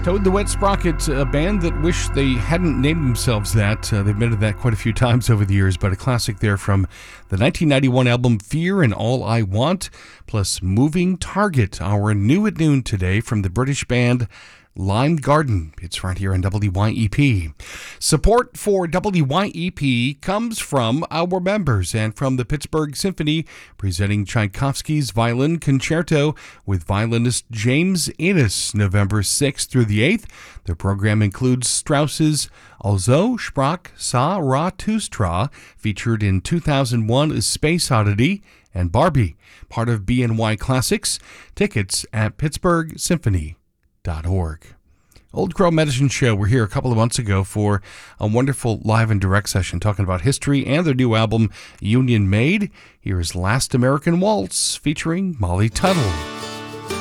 Toad the Wet Sprocket, a band that wish they hadn't named themselves that. They've admitted that quite a few times over the years, but a classic there from the 1991 album Fear and All I Want, plus Moving Target, our new at noon today from the British band Lime Garden. It's right here on WYEP. Support for WYEP comes from our members and from the Pittsburgh Symphony, presenting Tchaikovsky's Violin Concerto with violinist James Innes, November 6th through the 8th. The program includes Strauss's Also sprach Zarathustra, featured in 2001 A Space Oddity, and Barbie, part of BNY Classics. Tickets at pittsburghsymphony.org. Old Crow Medicine Show. We're here a couple of months ago for a wonderful live and direct session talking about history and their new album, Union Made. Here is Last American Waltz featuring Molly Tuttle.